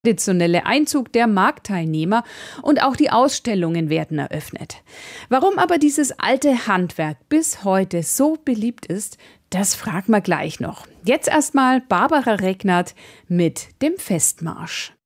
traditionelle Einzug der Marktteilnehmer und auch die Ausstellungen werden eröffnet. Warum aber dieses alte Handwerk bis heute so beliebt ist, das fragen wir gleich noch. Jetzt erstmal Barbara Regnert mit dem Festmarsch.